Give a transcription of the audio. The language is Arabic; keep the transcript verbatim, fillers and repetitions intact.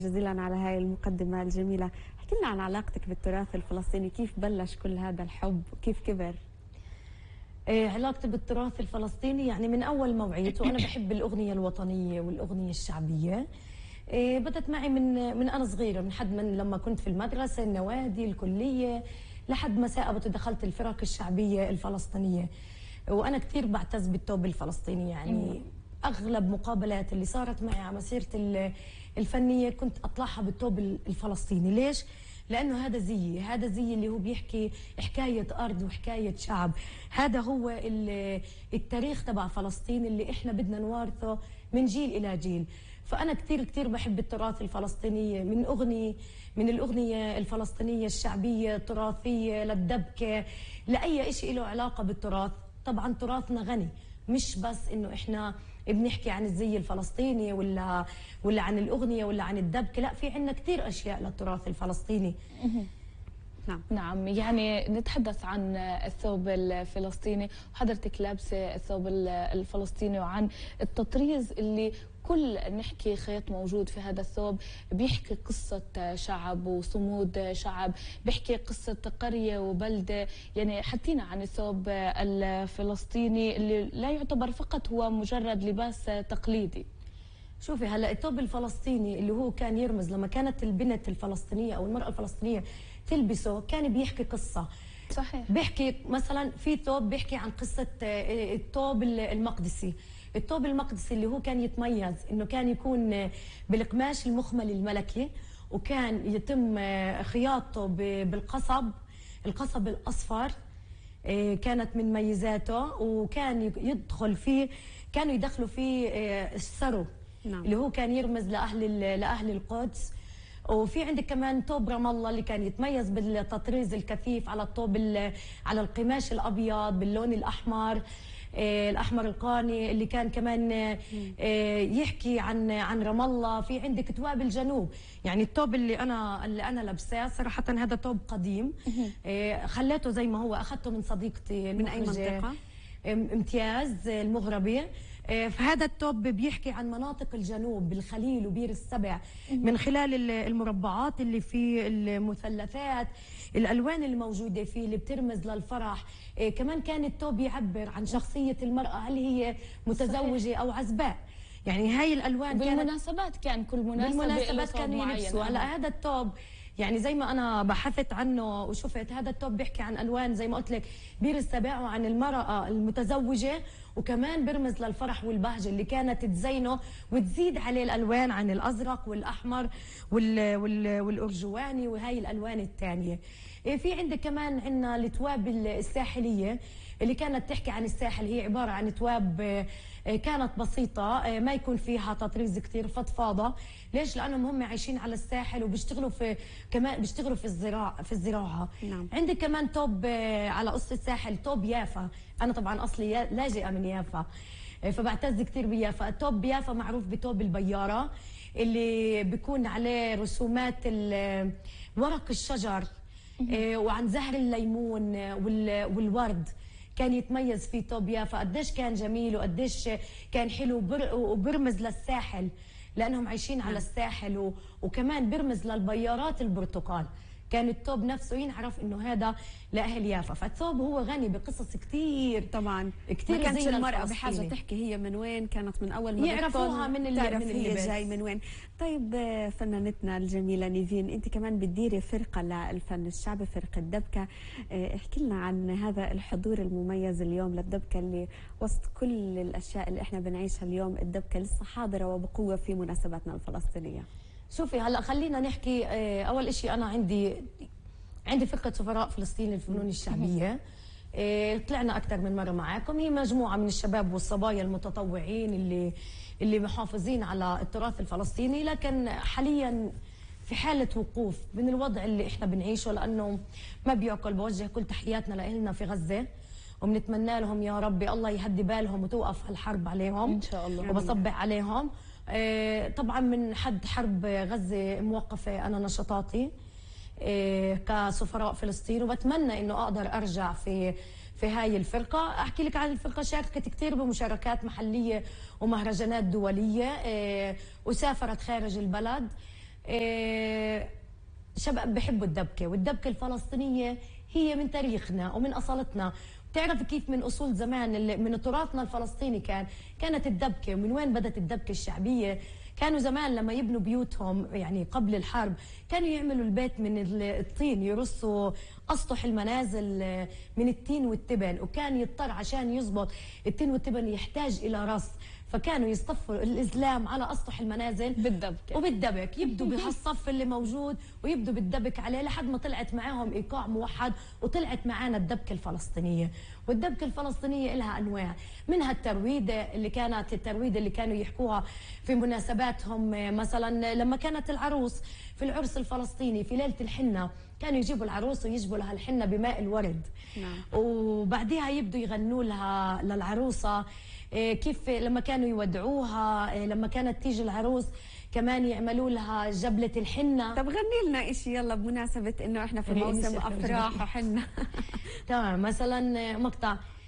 جزيلا على هاي المقدمة الجميلة. احكي لنا عن علاقتك بالتراث الفلسطيني، كيف بلش كل هذا الحب وكيف كبر؟ إيه علاقتي بالتراث الفلسطيني؟ يعني من أول ما وعيت وأنا بحب الأغنية الوطنية والأغنية الشعبية. إيه بدت معي من من أنا صغيرة، من حد من لما كنت في المدرسة، النوادي، الكلية، لحد ما ثاقبت ودخلت الفرق الشعبية الفلسطينية. وأنا كثير بعتز بالتوب الفلسطيني، يعني أغلب مقابلات اللي صارت معي على مسيرتي الفنية كنت أطلعها بالتوب الفلسطيني. ليش؟ لأنه هذا زيي، هذا زيي اللي هو بيحكي حكاية أرض وحكاية شعب. هذا هو التاريخ تبع فلسطين اللي إحنا بدنا نوارثه من جيل إلى جيل. فأنا كثير كثير بحب التراث الفلسطيني، من أغنية من الأغنية الفلسطينية الشعبية التراثية للدبكة لأي شيء له علاقة بالتراث. طبعا تراثنا غني، مش بس إنه إحنا بنحكي عن الزي الفلسطيني ولا ولا عن الأغنية ولا عن الدبكة، لا، في عندنا كثير أشياء للتراث الفلسطيني. نعم نعم يعني نتحدث عن الثوب الفلسطيني، وحضرتك لابسه الثوب الفلسطيني، وعن التطريز اللي كل نحكي خيط موجود في هذا الثوب بيحكي قصة شعب وصمود شعب، بيحكي قصة قرية وبلدة. يعني حكينا عن الثوب الفلسطيني اللي لا يعتبر فقط هو مجرد لباس تقليدي. شوفي هلا الثوب الفلسطيني اللي هو كان يرمز لما كانت البنت الفلسطينية أو المرأة الفلسطينية تلبسه، كان بيحكي قصة. صحيح. بيحكي مثلا في ثوب بيحكي عن قصة الثوب المقدسي. الثوب المقدسي اللي هو كان يتميز انه كان يكون بالقماش المخمل الملكي، وكان يتم خياطته بالقصب، القصب الاصفر كانت من ميزاته، وكان يدخل فيه كانوا يدخلوا فيه السرو. نعم. اللي هو كان يرمز لاهل لاهل القدس. وفي عندك كمان ثوب رام الله اللي كان يتميز بالتطريز الكثيف على الثوب على القماش الابيض باللون الاحمر، آه الاحمر القاني، اللي كان كمان آه يحكي عن عن رام الله. في عندك ثواب الجنوب، يعني الثوب اللي انا اللي انا لابساه صراحه هذا ثوب قديم، آه خليته زي ما هو، اخذته من صديقتي. من اي منطقه؟ امتياز المغربي. فهذا التوب بيحكي عن مناطق الجنوب بالخليل وبير السبع، من خلال المربعات اللي فيه، المثلثات، الالوان الموجوده فيه اللي بترمز للفرح. كمان كان التوب يعبر عن شخصيه المراه، هل هي متزوجه او عزباء. يعني هاي الالوان بالمناسبات كان كل مناسبه بالمناسبات كانوا يلبسوا. هلا هذا التوب يعني زي ما انا بحثت عنه وشفت، هذا التوب بيحكي عن الوان زي ما قلت لك بير السبع، وعن المراه المتزوجه، وكمان برمز للفرح والبهجه اللي كانت تزينه وتزيد عليه الالوان عن الازرق والاحمر وال وال والارجواني وهي الالوان الثانيه. في عندك كمان عندنا الثواب الساحليه اللي كانت تحكي عن الساحل. هي عباره عن ثواب كانت بسيطه، ما يكون فيها تطريز كثير، فضفاضه. ليش؟ لانهم هم عايشين على الساحل وبيشتغلوا في كمان بيشتغلوا في الزراعه في الزراعه. نعم. عندك كمان ثوب على قصه الساحل، ثوب يافا. انا طبعا اصلي لاجئه من يافا، فبعتز كثير بيافا. الثوب بيافا معروف بثوب البياره، اللي بيكون عليه رسومات ورق الشجر وعن زهر الليمون والورد. كان يتميز فيه ثوب يافا. قديش كان جميل وقديش كان حلو، وبرمز للساحل لانهم عايشين على الساحل، وكمان برمز للبيارات البرتقال. كان الثوب نفسه ينعرف انه هذا لاهل يافا. فالثوب هو غني بقصص كثير طبعا. كثير. ما كانتش المرأة بحاجة تحكي هي من وين، كانت من اول ما يعرفوها من اللي تعرف هي جاي من وين. طيب فنانتنا الجميلة نيفين، انت كمان بتديري فرقة للفن الشعبي، فرقة دبكة. احكي لنا عن هذا الحضور المميز اليوم للدبكة، اللي وسط كل الاشياء اللي احنا بنعيشها اليوم الدبكة لسه حاضرة وبقوة في مناسباتنا الفلسطينية. شوفي هلا خلينا نحكي. اول شيء انا عندي عندي فرقه سفراء فلسطين للفنون الشعبيه. طلعنا اكثر من مره معاكم. هي مجموعه من الشباب والصبايا المتطوعين اللي اللي محافظين على التراث الفلسطيني، لكن حاليا في حاله وقوف من الوضع اللي احنا بنعيشه، لانه ما بياكل. بوجه كل تحياتنا لاهلنا في غزه، وبنتمنى لهم يا ربي الله يهدي بالهم وتوقف الحرب عليهم ان شاء الله، وبصبح عليهم. طبعا من حد حرب غزه موقفه انا نشاطاتي كسفراء فلسطين، وبتمنى انه اقدر ارجع في في هاي الفرقه. احكي لك عن الفرقه، شاركت كثير بمشاركات محليه ومهرجانات دوليه، وسافرت خارج البلد. إيه شباب بحبوا الدبكه، والدبكه الفلسطينيه هي من تاريخنا ومن اصالتنا. بتعرف كيف من اصول زمان اللي من تراثنا الفلسطيني كان كانت الدبكه، ومن وين بدت الدبكه الشعبيه؟ كانوا زمان لما يبنوا بيوتهم يعني قبل الحرب كانوا يعملوا البيت من الطين، يرصوا اسطح المنازل من التين والتبن، وكان يضطر عشان يزبط التين والتبن يحتاج الى رص، فكانوا يصطفوا الازلام على اسطح المنازل بالدبكه وبالدبك، يبدوا بهالصف اللي موجود ويبدوا بالدبك عليه لحد ما طلعت معاهم ايقاع موحد، وطلعت معانا الدبكه الفلسطينيه. والدبكه الفلسطينيه لها انواع، منها الترويده اللي كانت الترويده اللي كانوا يحكوها في مناسباتهم، مثلا لما كانت العروس في العرس الفلسطيني في ليله الحنه كانوا يجيبوا العروس ويجبوا لها الحنه بماء الورد. نعم. وبعديها يبدوا يغنوا لها للعروسه كيف لما كانوا يودعوها، لما كانت تيجي العروس كمان يعملوا لها جبلة الحنة. طب غني لنا إشي يلا بمناسبة إنه إحنا في موسم أفراح وحنة. تمام، مثلا مقطع